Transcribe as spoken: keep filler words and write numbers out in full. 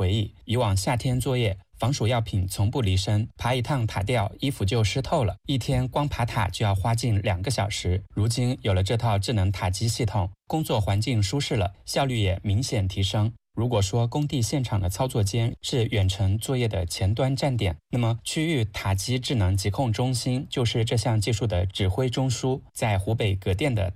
回忆，以往夏天作业，防暑药品从不离身，爬一趟塔吊，衣服就湿透了，一天光爬塔就要花近两个小时。如今有了这套智能塔机系统，工作环境舒适了，效率也明显提升。如果说工地现场的操作间是远程作业的前端站点，那么区域塔机智能疾控中心就是这项技术的指挥中枢。在湖北葛店的